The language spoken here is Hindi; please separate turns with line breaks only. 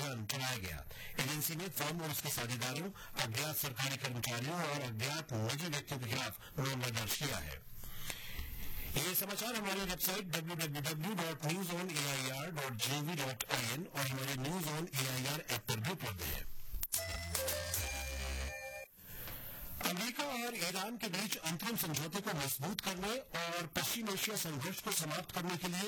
अभियान चलाया गया। एजेंसी ने फर्म और उसके साझेदारों, अज्ञात सरकारी कर्मचारियों और अज्ञात निजी व्यक्तियों के खिलाफ मामला दर्ज किया है। ये समाचार हमारी वेबसाइट www.newsonair.gov.in और हमारे न्यूज ऑन एआईआर ऐप पर भी उपलब्ध है। अमेरिका और ईरान के बीच अंतरिम समझौते को मजबूत करने और पश्चिम एशिया संघर्ष को समाप्त करने के लिए